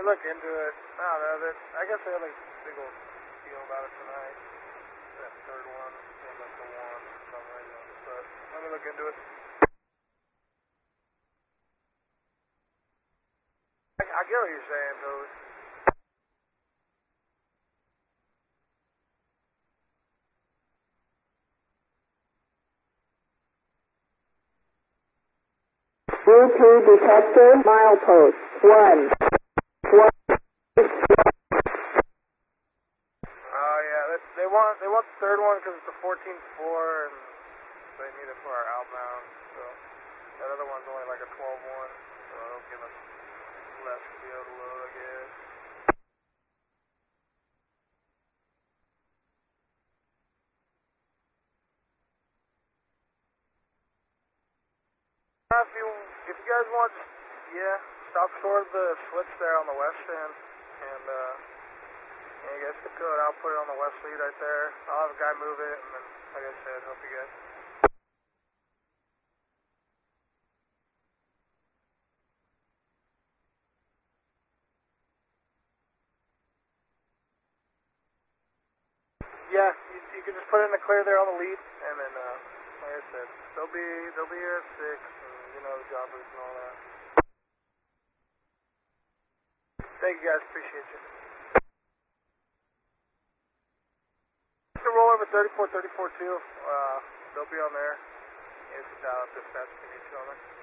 me look into it. I don't know. I guess they had like a big old deal about it tonight. That third one seemed like the one for some reason. But let me look into it. I get what you're saying, Toad. Bluetooth detector, milepost, 1. Oh yeah, they want the third one because it's a 14.4 and they need it for our outbound. So that other one's only like a 12.1, so it'll give us less field load, I guess. If you guys want, yeah, stop short of the switch there on the west end, and you guys can go it. I'll put it on the west lead right there. I'll have a guy move it, and then, like I said, help you guys. Yeah, you can just put it in the clear there on the lead, and then, like I said, they'll be here at 6, and you know the job routes and all that. Thank you guys, appreciate you. You can roll over 34, 34 too. They'll be on there. It's dial up dispatch if you need to on there.